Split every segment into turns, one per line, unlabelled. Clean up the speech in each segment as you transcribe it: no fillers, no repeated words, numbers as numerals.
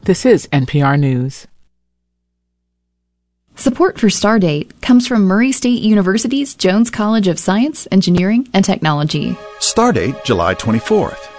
This is NPR News.
Support for Stardate comes from Murray State University's Jones College of Science, Engineering, and Technology.
Stardate, July 24th.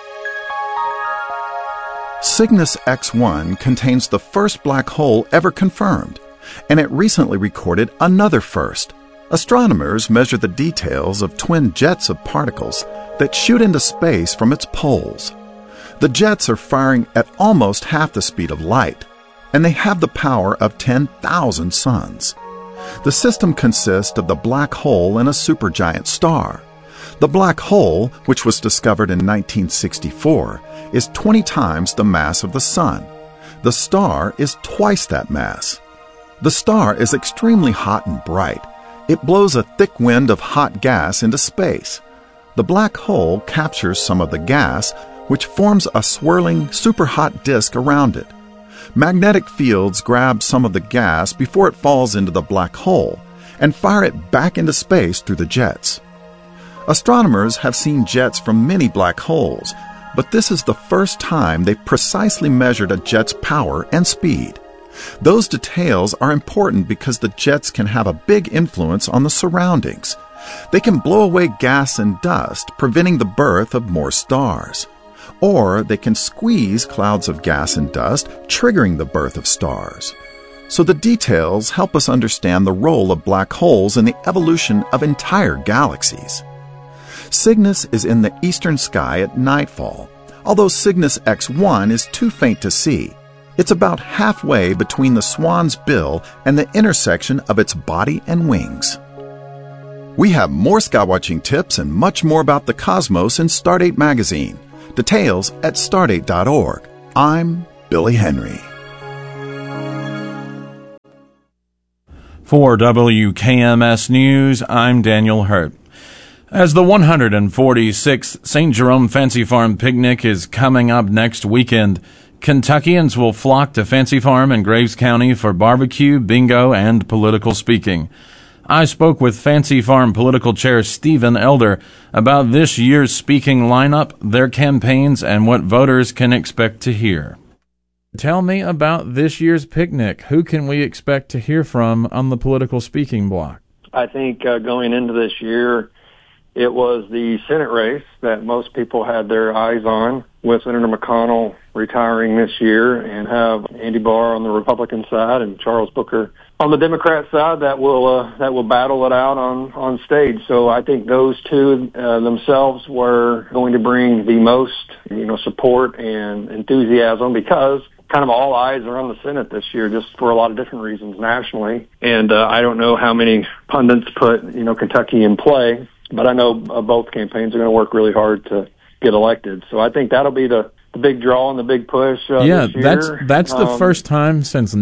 Cygnus X1 contains the first black hole ever confirmed, and it recently recorded another first. Astronomers measure the details of twin jets of particles that shoot into space from its poles. The jets are firing at almost half the speed of light, and they have the power of 10,000 suns. The system consists of the black hole and a supergiant star. The black hole, which was discovered in 1964, is 20 times the mass of the Sun. The star is twice that mass. The star is extremely hot and bright. It blows a thick wind of hot gas into space. The black hole captures some of the gas, which forms a swirling, superhot disk around it. Magnetic fields grab some of the gas before it falls into the black hole and fire it back into space through the jets. Astronomers have seen jets from many black holes, but this is the first time they've precisely measured a jet's power and speed. Those details are important because the jets can have a big influence on the surroundings. They can blow away gas and dust, preventing the birth of more stars. Or they can squeeze clouds of gas and dust, triggering the birth of stars. So the details help us understand the role of black holes in the evolution of entire galaxies. Cygnus is in the eastern sky at nightfall, although Cygnus X1 is too faint to see. It's about halfway between the swan's bill and the intersection of its body and wings. We have more skywatching tips and much more about the cosmos in Stardate magazine. Details at stardate.org. I'm Billy Henry.
For WKMS News, I'm Daniel Hurt. As the 146th St. Jerome Fancy Farm Picnic is coming up next weekend, Kentuckians will flock to Fancy Farm in Graves County for barbecue, bingo, and political speaking. I spoke with Fancy Farm Political Chair Stephen Elder about this year's speaking lineup, their campaigns, and what voters can expect to hear. Tell me about this year's picnic. Who can we expect to hear from on the political speaking block?
I think going into this year, it was the Senate race that most people had their eyes on, with Senator McConnell retiring this year, and have Andy Barr on the Republican side and Charles Booker on the Democrat side that will battle it out on stage. So I think those two themselves were going to bring the most support and enthusiasm, because kind of all eyes are on the Senate this year, just for a lot of different reasons nationally. And I don't know how many pundits put Kentucky in play, but I know both campaigns are going to work really hard to get elected. So I think that'll be the big draw and the big push this year.
That's the first time since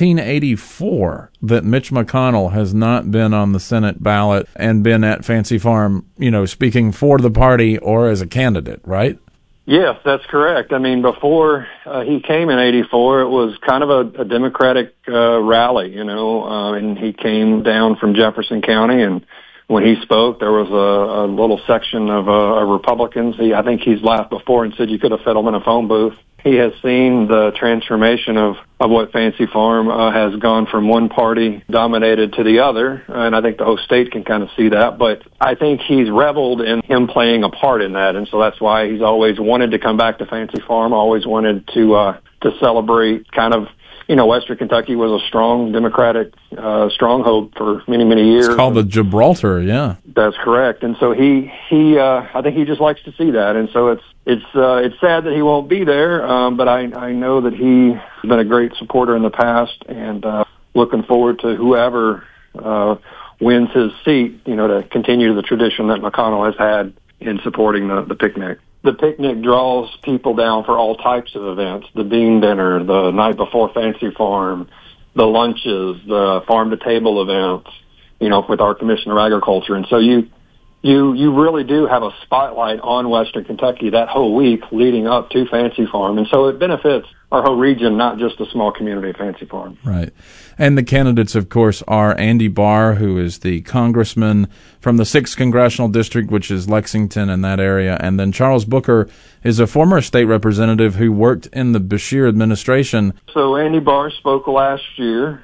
1984 that Mitch McConnell has not been on the Senate ballot and been at Fancy Farm, speaking for the party or as a candidate, right?
Yes, that's correct. I mean, before he came in 84, it was kind of a Democratic rally, and he came down from Jefferson County, and when he spoke, there was a little section of Republicans. I think he's laughed before and said you could have fed him in a phone booth. He has seen the transformation of what Fancy Farm has gone from one party dominated to the other, and I think the whole state can kind of see that. But I think he's reveled in him playing a part in that, and so that's why he's always wanted to come back to Fancy Farm, always wanted to celebrate kind of, Western Kentucky was a strong Democratic stronghold for many, many years.
It's called the Gibraltar, yeah.
That's correct. And so he I think he just likes to see that. And so it's sad that he won't be there, but I know that he's been a great supporter in the past, and looking forward to whoever wins his seat, to continue the tradition that McConnell has had in supporting the picnic. The picnic draws people down for all types of events: the bean dinner, the night before Fancy Farm, the lunches, the farm to table events, with our Commissioner of Agriculture. And so you you really do have a spotlight on Western Kentucky that whole week leading up to Fancy Farm. And so it benefits our whole region, not just a small community of Fancy Farm.
Right. And the candidates, of course, are Andy Barr, who is the congressman from the 6th Congressional District, which is Lexington and that area. And then Charles Booker is a former state representative who worked in the Beshear administration.
So Andy Barr spoke last year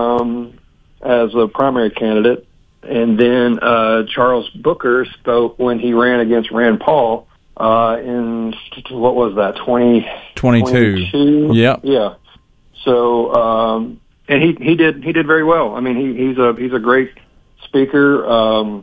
as a primary candidate. And then Charles Booker spoke when he ran against Rand Paul in, what was that, 2022?
Yep.
Yeah. So, and he did very well. I mean, he's a great speaker, a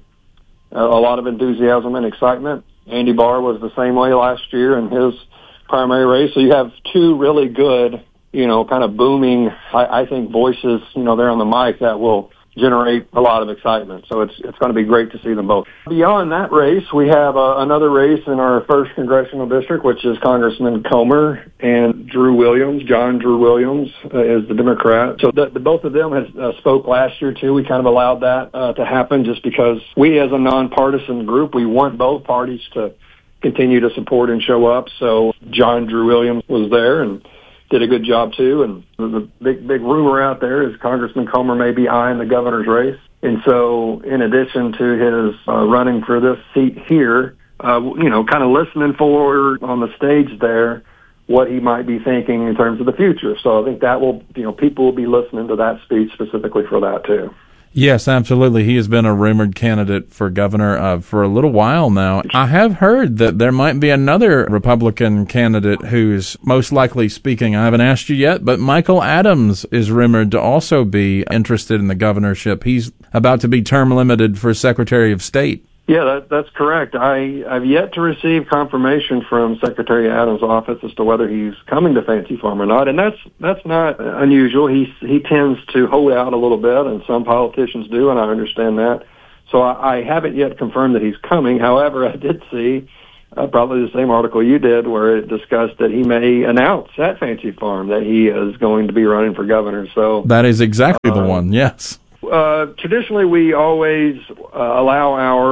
lot of enthusiasm and excitement. Andy Barr was the same way last year in his primary race. So you have two really good, kind of booming, I think, voices, there on the mic that will generate a lot of excitement. So it's going to be great to see them both. Beyond that race, we have another race in our 1st Congressional District, which is Congressman Comer and John Drew Williams is the Democrat. So the both of them spoke last year too. We kind of allowed that to happen just because we as a nonpartisan group, we want both parties to continue to support and show up. So John Drew Williams was there and did a good job too, and the big rumor out there is Congressman Comer may be eyeing the governor's race. And so, in addition to his running for this seat here, kind of listening for on the stage there what he might be thinking in terms of the future. So I think that will, people will be listening to that speech specifically for that too.
Yes, absolutely. He has been a rumored candidate for governor for a little while now. I have heard that there might be another Republican candidate who's most likely speaking. I haven't asked you yet, but Michael Adams is rumored to also be interested in the governorship. He's about to be term limited for Secretary of State.
Yeah, that's correct. I've yet to receive confirmation from Secretary Adams' office as to whether he's coming to Fancy Farm or not, and that's not unusual. He tends to hold out a little bit, and some politicians do, and I understand that. So I haven't yet confirmed that he's coming. However, I did see probably the same article you did where it discussed that he may announce at Fancy Farm that he is going to be running for governor. So
that is exactly the one, yes.
Traditionally, we always allow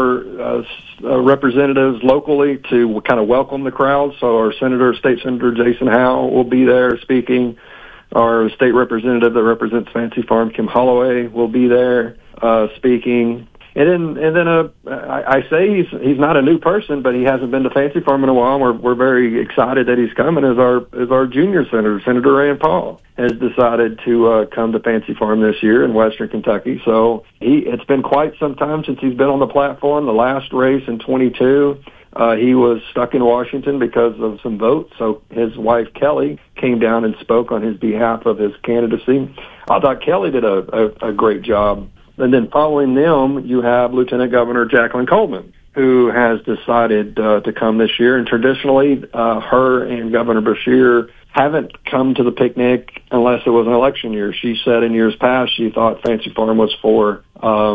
our representatives locally to kind of welcome the crowd. So our State Senator Jason Howe will be there speaking. Our state representative that represents Fancy Farm, Kim Holloway, will be there speaking. And then I say he's not a new person, but he hasn't been to Fancy Farm in a while. We're very excited that he's coming. As our junior senator, Senator Rand Paul, has decided to come to Fancy Farm this year in Western Kentucky. So it's been quite some time since he's been on the platform. The last race in 22, he was stuck in Washington because of some votes. So his wife Kelly came down and spoke on his behalf of his candidacy. I thought Kelly did a great job. And then following them, you have Lieutenant Governor Jacqueline Coleman, who has decided to come this year. And traditionally, her and Governor Beshear haven't come to the picnic unless it was an election year. She said in years past she thought Fancy Farm was for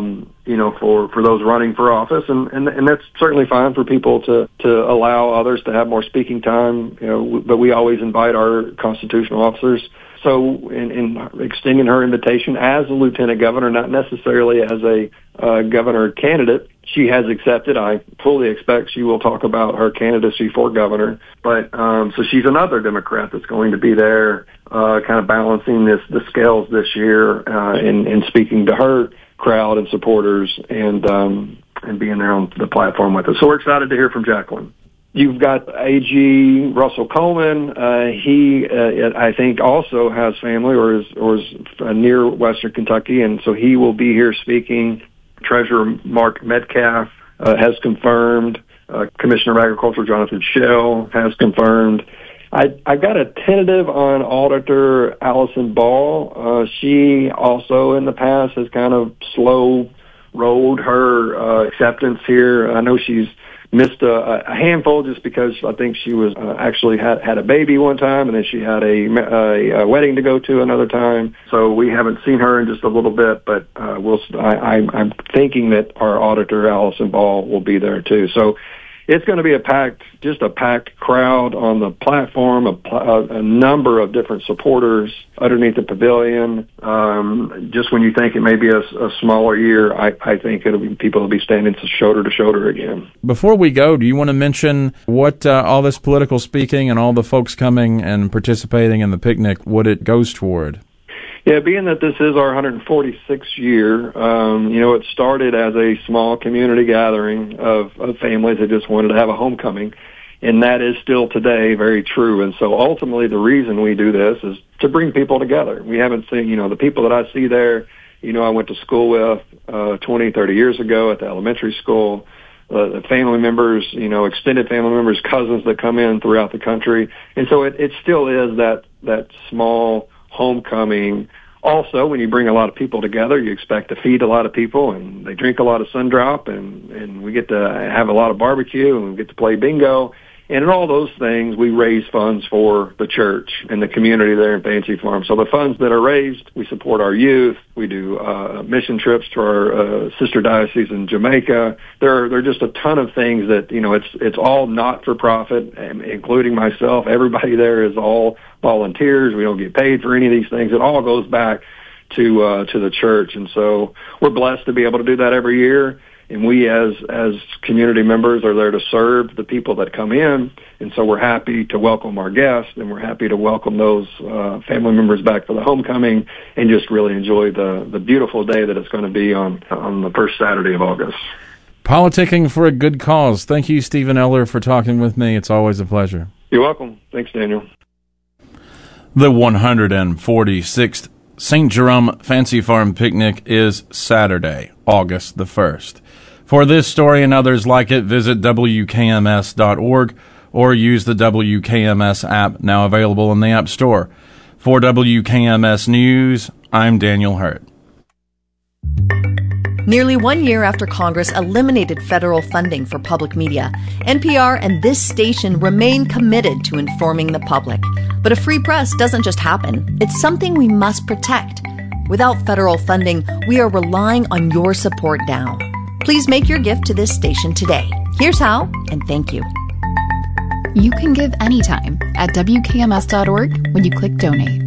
those running for office, and that's certainly fine for people to allow others to have more speaking time. But we always invite our constitutional officers. So in extending her invitation as a lieutenant governor, not necessarily as a governor candidate, she has accepted. I fully expect she will talk about her candidacy for governor. But so she's another Democrat that's going to be there kind of balancing the scales this year and speaking to her crowd and supporters and being there on the platform with us. So we're excited to hear from Jacqueline. You've got A.G. Russell Coleman. He, I think, also has family or is near Western Kentucky, and so he will be here speaking. Treasurer Mark Metcalf has confirmed. Commissioner of Agriculture Jonathan Schell has confirmed. I've got a tentative on Auditor Allison Ball. She also in the past has kind of slow-rolled her acceptance here. I know she's missed a handful just because I think she was actually had a baby one time, and then she had a wedding to go to another time. So we haven't seen her in just a little bit, but I'm thinking that our auditor Allison Ball will be there too. So it's going to be a packed crowd on the platform, a number of different supporters underneath the pavilion. Just when you think it may be a smaller year, I think people will be standing shoulder to shoulder again.
Before we go, do you want to mention what all this political speaking and all the folks coming and participating in the picnic, what it goes toward?
Yeah, being that this is our 146th year, it started as a small community gathering of families that just wanted to have a homecoming, and that is still today very true. And so ultimately the reason we do this is to bring people together. We haven't seen, the people that I see there, I went to school with 20, 30 years ago at the elementary school, the family members, extended family members, cousins that come in throughout the country. And so it still is that small homecoming. Also, when you bring a lot of people together, you expect to feed a lot of people, and they drink a lot of Sundrop, and we get to have a lot of barbecue, and we get to play bingo. And in all those things, we raise funds for the church and the community there in Fancy Farm. So the funds that are raised, we support our youth. We do mission trips to our sister diocese in Jamaica. There are just a ton of things that, it's all not for profit, including myself. Everybody there is all volunteers. We don't get paid for any of these things. It all goes back to the church. And so we're blessed to be able to do that every year. And we as community members are there to serve the people that come in. And so we're happy to welcome our guests, and we're happy to welcome those family members back for the homecoming, and just really enjoy the beautiful day that it's going to be on the first Saturday of August.
Politicking for a good cause. Thank you, Stephen Eller, for talking with me. It's always a pleasure.
You're welcome. Thanks, Daniel.
The 146th St. Jerome Fancy Farm Picnic is Saturday, August the 1st. For this story and others like it, visit WKMS.org or use the WKMS app, now available in the App Store. For WKMS News, I'm Daniel Hurt.
Nearly 1 year after Congress eliminated federal funding for public media, NPR and this station remain committed to informing the public. But a free press doesn't just happen. It's something we must protect. Without federal funding, we are relying on your support now. Please make your gift to this station today. Here's how, and thank you.
You can give anytime at WKMS.org when you click Donate.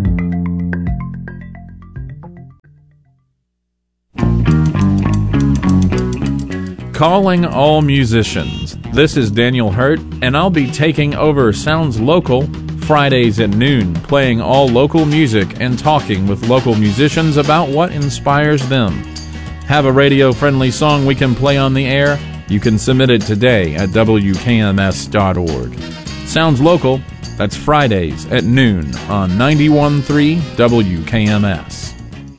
Calling all musicians. This is Daniel Hurt, and I'll be taking over Sounds Local Fridays at noon, playing all local music and talking with local musicians about what inspires them. Have a radio-friendly song we can play on the air? You can submit it today at WKMS.org. Sounds Local, that's Fridays at noon on 91.3 WKMS.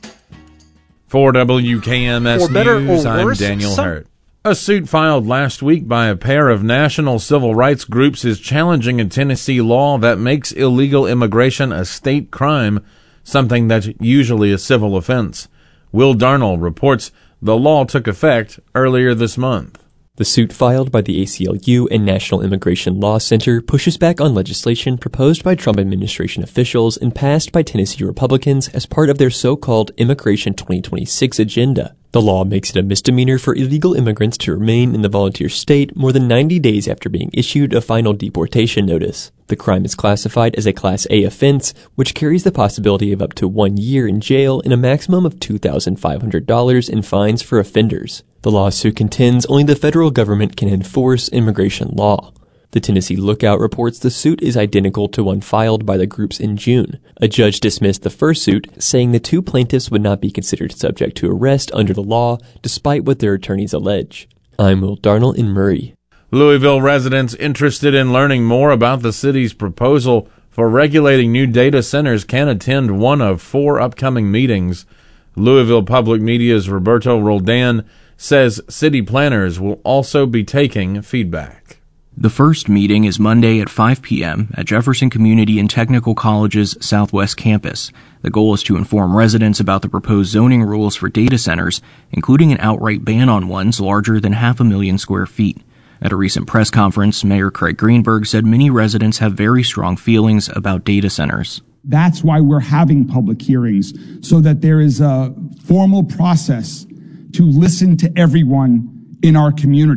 For WKMS News, I'm Daniel Hurt. A suit filed last week by a pair of national civil rights groups is challenging a Tennessee law that makes illegal immigration a state crime, something that's usually a civil offense. Will Darnell reports the law took effect earlier this month.
The suit filed by the ACLU and National Immigration Law Center pushes back on legislation proposed by Trump administration officials and passed by Tennessee Republicans as part of their so-called Immigration 2026 agenda. The law makes it a misdemeanor for illegal immigrants to remain in the volunteer state more than 90 days after being issued a final deportation notice. The crime is classified as a Class A offense, which carries the possibility of up to 1 year in jail and a maximum of $2,500 in fines for offenders. The lawsuit contends only the federal government can enforce immigration law. The Tennessee Lookout reports the suit is identical to one filed by the groups in June. A judge dismissed the first suit, saying the two plaintiffs would not be considered subject to arrest under the law, despite what their attorneys allege. I'm Will Darnell in Murray.
Louisville residents interested in learning more about the city's proposal for regulating new data centers can attend one of 4 upcoming meetings. Louisville Public Media's Roberto Roldan says city planners will also be taking feedback.
The first meeting is Monday at 5 p.m. at Jefferson Community and Technical College's Southwest Campus. The goal is to inform residents about the proposed zoning rules for data centers, including an outright ban on ones larger than 500,000 square feet. At a recent press conference, Mayor Craig Greenberg said many residents have very strong feelings about data centers.
That's why we're having public hearings, so that there is a formal process to listen to everyone in our community.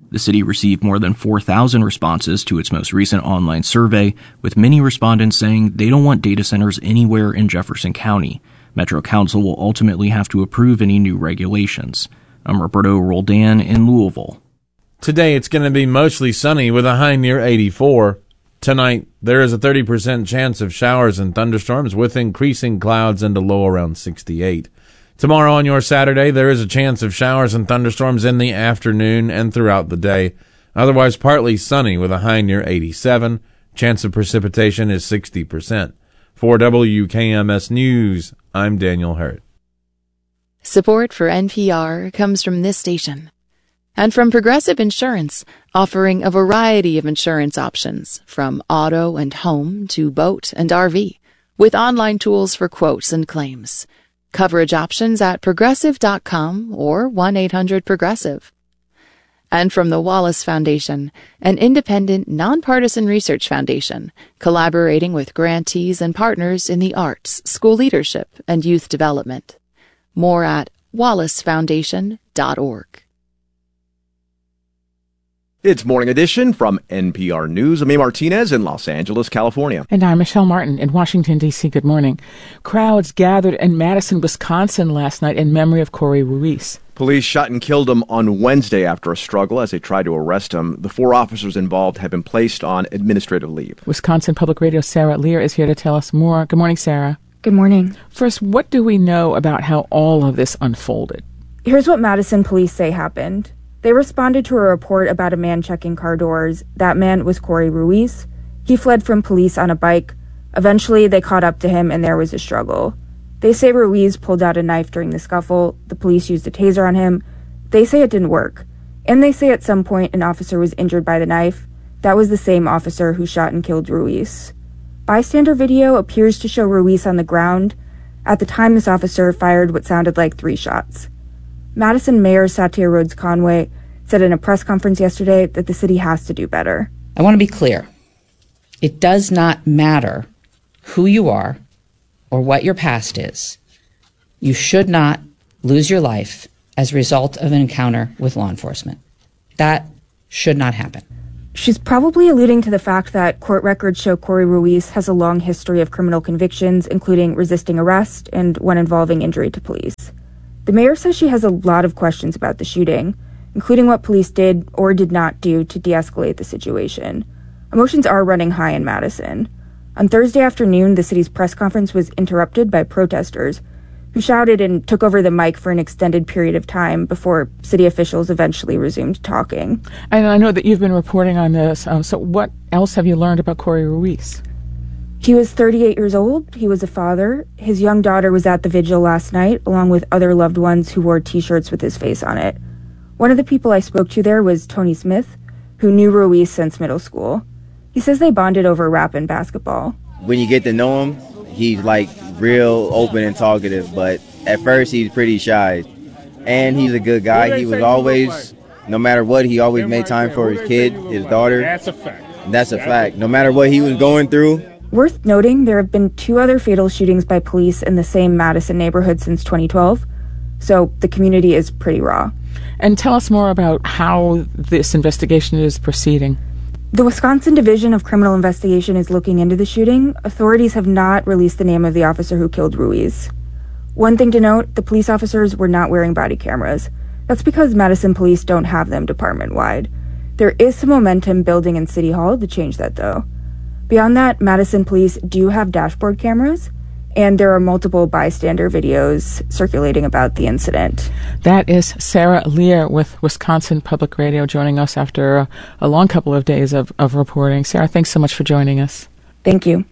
The city received more than 4,000 responses to its most recent online survey, with many respondents saying they don't want data centers anywhere in Jefferson County. Metro Council will ultimately have to approve any new regulations. I'm Roberto Roldan in Louisville.
Today it's going to be mostly sunny with a high near 84. Tonight, there is a 30% chance of showers and thunderstorms with increasing clouds and a low around 68. Tomorrow on your Saturday, there is a chance of showers and thunderstorms in the afternoon and throughout the day. Otherwise, partly sunny with a high near 87. Chance of precipitation is 60%. For WKMS News, I'm Daniel Hurt.
Support for NPR comes from this station and from Progressive Insurance, offering a variety of insurance options from auto and home to boat and RV, with online tools for quotes and claims. Coverage options at progressive.com or 1-800-PROGRESSIVE. And from the Wallace Foundation, an independent, nonpartisan research foundation collaborating with grantees and partners in the arts, school leadership, and youth development. More at wallacefoundation.org.
It's Morning Edition from NPR News. I'm A. Martinez in Los Angeles, California.
And I'm Michelle Martin in Washington, D.C. Good morning. Crowds gathered in Madison, Wisconsin last night in memory of Corey Ruiz.
Police shot and killed him on Wednesday after a struggle as they tried to arrest him. The 4 officers involved have been placed on administrative leave.
Wisconsin Public Radio's Sarah Lear is here to tell us more. Good morning, Sarah.
Good morning.
First, what do we know about how all of this unfolded?
Here's what Madison police say happened. They responded to a report about a man checking car doors. That man was Corey Ruiz. He fled from police on a bike. Eventually, they caught up to him and there was a struggle. They say Ruiz pulled out a knife during the scuffle. The police used a taser on him. They say it didn't work. And they say at some point an officer was injured by the knife. That was the same officer who shot and killed Ruiz. Bystander video appears to show Ruiz on the ground. At the time, this officer fired what sounded like 3 shots. Madison Mayor Satya Rhodes Conway said in a press conference yesterday that the city has to do better.
I want to be clear. It does not matter who you are or what your past is. You should not lose your life as a result of an encounter with law enforcement. That should not happen.
She's probably alluding to the fact that court records show Corey Ruiz has a long history of criminal convictions, including resisting arrest and one involving injury to police. The mayor says she has a lot of questions about the shooting, including what police did or did not do to de-escalate the situation. Emotions are running high in Madison. On Thursday afternoon, the city's press conference was interrupted by protesters who shouted and took over the mic for an extended period of time before city officials eventually resumed talking.
And I know that you've been reporting on this. So what else have you learned about Corey Ruiz?
He was 38 years old. He was a father. His young daughter was at the vigil last night, along with other loved ones who wore T-shirts with his face on it. One of the people I spoke to there was Tony Smith, who knew Ruiz since middle school. He says they bonded over rap and basketball.
When you get to know him, he's like real open and talkative, but at first he's pretty shy. And he's a good guy. He was always, no matter what, he always made time for his kid, his daughter.
That's a fact.
That's a fact. No matter what he was going through.
Worth noting, there have been 2 other fatal shootings by police in the same Madison neighborhood since 2012, so the community is pretty raw.
And tell us more about how this investigation is proceeding.
The Wisconsin Division of Criminal Investigation is looking into the shooting. Authorities have not released the name of the officer who killed Ruiz. One thing to note, the police officers were not wearing body cameras. That's because Madison police don't have them department-wide. There is some momentum building in City Hall to change that, though. Beyond that, Madison police do have dashboard cameras, and there are multiple bystander videos circulating about the incident.
That is Sarah Lear with Wisconsin Public Radio joining us after a long couple of days of reporting. Sarah, thanks so much for joining us.
Thank you.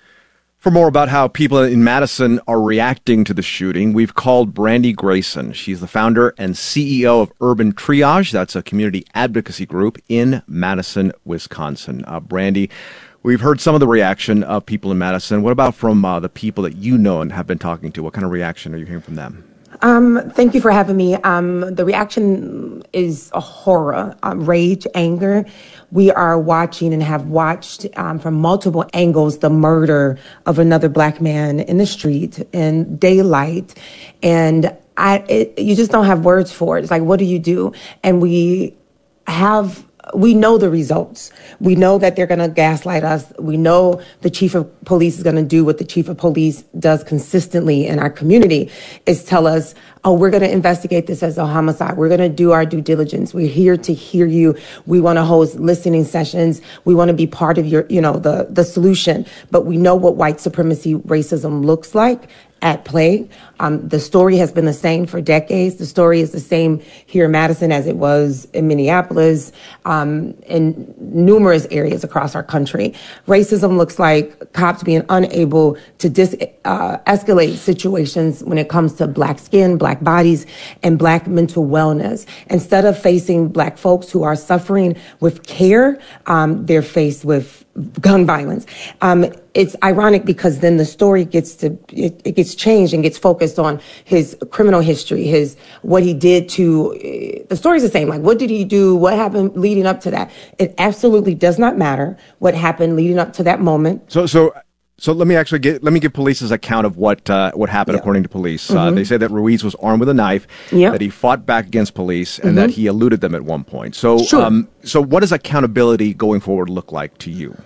For more about how people in Madison are reacting to the shooting, we've called Brandy Grayson. She's the founder and CEO of Urban Triage. That's a community advocacy group in Madison, Wisconsin. Brandy, we've heard some of the reaction of people in Madison. What about from the people that you know and have been talking to? What kind of reaction are you hearing from them?
Thank you for having me. The reaction is a horror, rage, anger. We are watching and have watched from multiple angles the murder of another Black man in the street in daylight. And you just don't have words for it. It's like, what do you do? And we we know the results. We know that they're going to gaslight us. We know the chief of police is going to do what the chief of police does consistently in our community, is tell us, oh, we're going to investigate this as a homicide. We're going to do our due diligence. We're here to hear you. We want to host listening sessions. We want to be part of your, the solution. But we know what white supremacy racism looks like at play. The story has been the same for decades. The story is the same here in Madison as it was in Minneapolis, in numerous areas across our country. Racism looks like cops being unable to escalate situations when it comes to Black skin, Black bodies, and Black mental wellness. Instead of facing Black folks who are suffering with care, they're faced with gun violence. It's ironic because then the story gets changed and gets focused on his criminal history, what he did the story's the same. Like, what did he do? What happened leading up to that? It absolutely does not matter what happened leading up to that moment.
So let me give police's account of what happened according to police. They say that Ruiz was armed with a knife, that he fought back against police, and that he eluded them at one point. So, so what does accountability going forward look like to you?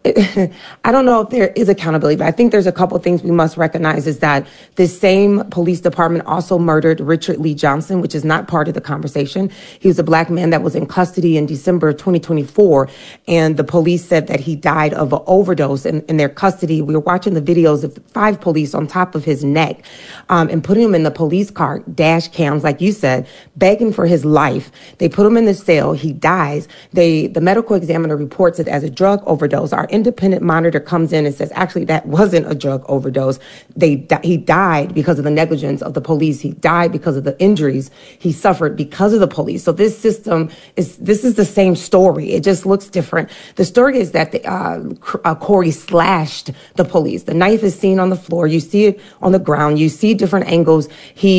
I don't know if there is accountability, but I think there's a couple of things we must recognize is that this same police department also murdered Richard Lee Johnson, which is not part of the conversation. He was a Black man that was in custody in December 2024, and the police said that he died of an overdose in their custody. We were watching the videos of 5 police on top of his neck and putting him in the police car, dash cams, like you said, begging for his life. They put him in the cell. He dies. The medical examiner reports it as a drug overdose. Our independent monitor comes in and says, actually, that wasn't a drug overdose. He died because of the negligence of the police. He died because of the injuries he suffered because of the police. So this system is the same story. It just looks different. The story is that Corey slashed the police. The knife is seen on the floor. You see it on the ground. You see different angles.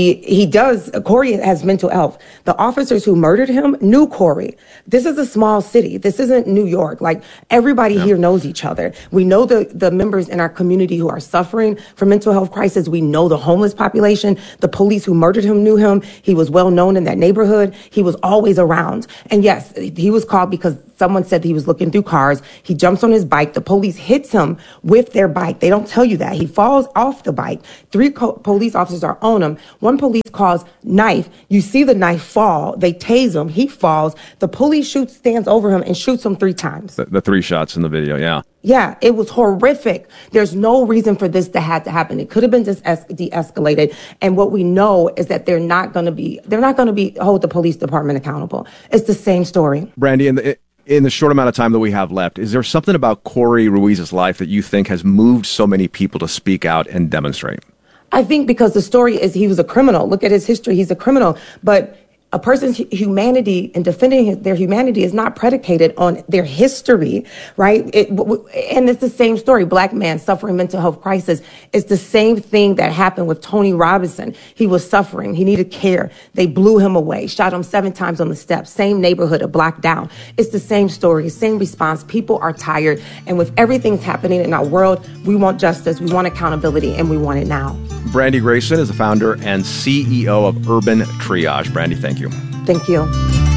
Corey has mental health. The officers who murdered him knew Corey. This is a small city. This isn't New York. Like, everybody here knows each other. We know the members in our community who are suffering from mental health crisis. We know the homeless population. The police who murdered him knew him. He was well known in that neighborhood. He was always around. And yes, he was called because someone said he was looking through cars. He jumps on his bike. The police hits him with their bike. They don't tell you that. He falls off the bike. 3 police officers are on him. One police calls knife. You see the knife fall. They tase him. He falls. The police stands over him and shoots him 3 times.
The 3 shots in the video, yeah.
Yeah, it was horrific. There's no reason for this to have to happen. It could have been just de-escalated. And what we know is that they're not going to hold the police department accountable. It's the same story.
Brandy, in the short amount of time that we have left, is there something about Corey Ruiz's life that you think has moved so many people to speak out and demonstrate?
I think because the story is he was a criminal. Look at his history. He's a criminal. But a person's humanity and defending their humanity is not predicated on their history, right? And it's the same story. Black man suffering mental health crisis. It's the same thing that happened with Tony Robinson. He was suffering. He needed care. They blew him away, shot him 7 times on the steps. Same neighborhood, a block down. It's the same story, same response. People are tired. And with everything that's happening in our world, we want justice, we want accountability, and we want it now.
Brandy Grayson is the founder and CEO of Urban Triage. Brandy, thank you.
Thank you.